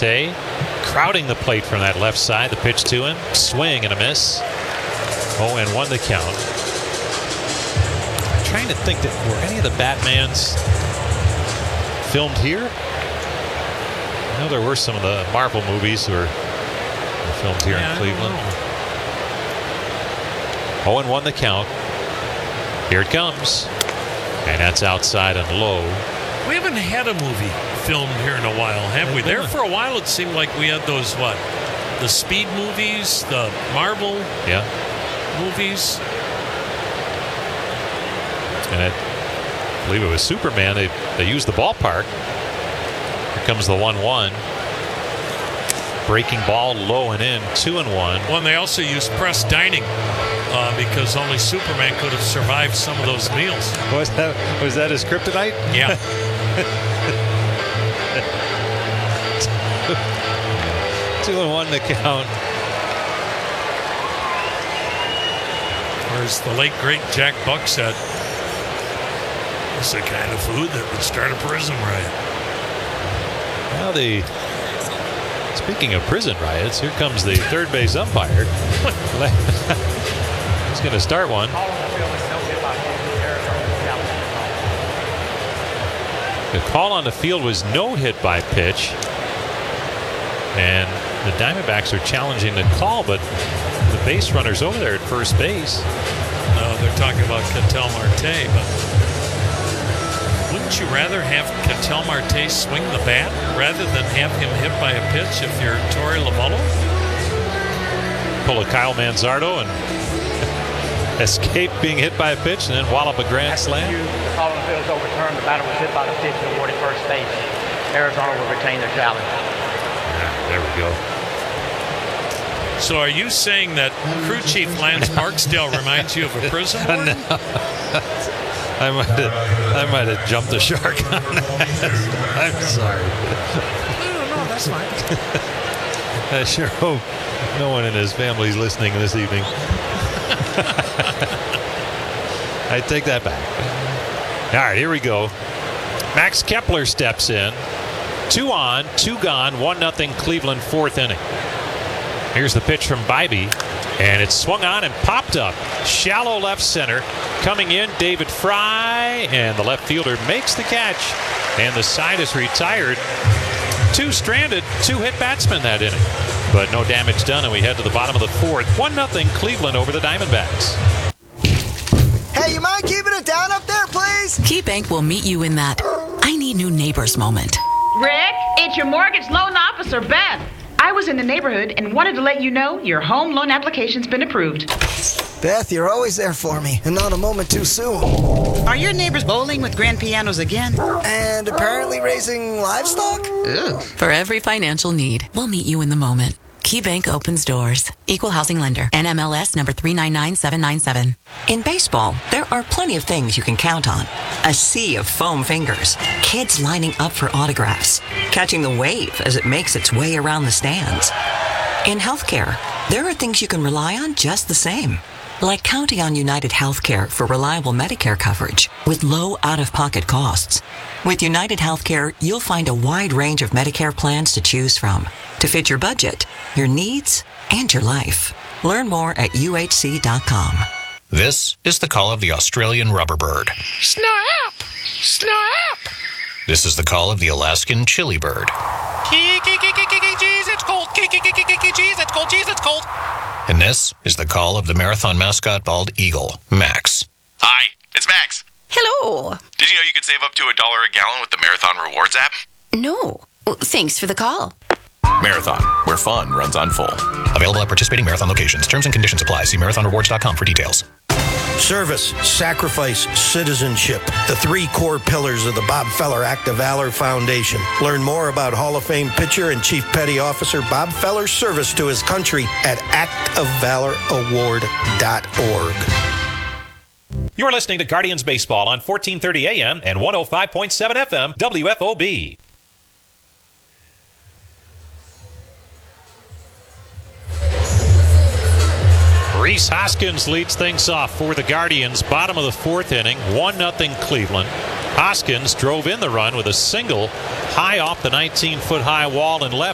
Marte crowding the plate from that left side. The pitch to him. Swing and a miss. 0-1 the count. I'm trying to think that were any of the Batmans filmed here? I know there were some of the Marvel movies were filmed here in Cleveland. 0-1 the count. Here it comes. And that's outside and low. We haven't had a movie filmed here in a while, have we? There for a while it seemed like we had those, the Speed movies, the Marvel movies. And I believe it was Superman. They used the ballpark. Here comes the 1-1. Breaking ball low and in, 2-1. Well, and they also used press dining because only Superman could have survived some of those meals. Was that his kryptonite? Yeah. 2-1 the count. Or as the late great Jack Buck said, it's the kind of food that would start a prison riot. Well, speaking of prison riots, here comes the third base umpire. He's going to start one. The call on the field was no hit by pitch. And the Diamondbacks are challenging the call, but the base runner's over there at first base. No, they're talking about Ketel Marte, but wouldn't you rather have Ketel Marte swing the bat rather than have him hit by a pitch if you're Torey Lovullo? Pull a Kyle Manzardo and escape being hit by a pitch and then wallop a grand slam. The call on the field is overturned. The batter was hit by the pitch and awarded first base. Arizona will retain their challenge. There we go. So are you saying that Crew Chief Lance Barksdale reminds you of a prison warden? No. I might have jumped the shark on that. I'm sorry. No, that's fine. I sure hope no one in his family is listening this evening. I take that back. All right, here we go. Max Kepler steps in. 2 on, 2 gone, 1-0 Cleveland, 4th inning. Here's the pitch from Bybee, and it's swung on and popped up. Shallow left center. Coming in, David Fry, and the left fielder makes the catch. And the side is retired. 2 stranded, 2 hit batsmen that inning. But no damage done, and we head to the bottom of the 4th. 1-0 Cleveland over the Diamondbacks. Hey, you mind keeping it down up there, please? KeyBank will meet you in that I need new neighbors moment. Rick, it's your mortgage loan officer, Beth. I was in the neighborhood and wanted to let you know your home loan application's been approved. Beth, you're always there for me, and not a moment too soon. Are your neighbors bowling with grand pianos again? And apparently raising livestock? Ugh. For every financial need, we'll meet you in the moment. KeyBank opens doors. Equal housing lender. NMLS number 399797. In baseball, there are plenty of things you can count on. A sea of foam fingers, kids lining up for autographs, catching the wave as it makes its way around the stands. In healthcare, there are things you can rely on just the same. Like counting on United Healthcare for reliable Medicare coverage with low out-of-pocket costs. With United Healthcare, you'll find a wide range of Medicare plans to choose from to fit your budget, your needs, and your life. Learn more at uhc.com. This is the call of the Australian rubberbird. Snap! Snap! This is the call of the Alaskan chili bird. Jeez, it's cold. Jeez, it's cold. Jeez, it's cold. And this is the call of the marathon mascot bald eagle, Max. Hi, it's Max. Hello. Did you know you could save up to $1 a gallon with the Marathon Rewards app? No. Thanks for the call. Marathon, where fun runs on full. Available at participating marathon locations. Terms and conditions apply. See marathonrewards.com for details. Service, sacrifice, citizenship. The 3 core pillars of the Bob Feller Act of Valor Foundation. Learn more about Hall of Fame pitcher and Chief Petty Officer Bob Feller's service to his country at actofvaloraward.org. You're listening to Guardians Baseball on 1430 AM and 105.7 FM WFOB. Rhys Hoskins leads things off for the Guardians. Bottom of the 4th inning, 1-0 Cleveland. Hoskins drove in the run with a single high off the 19-foot high wall and left.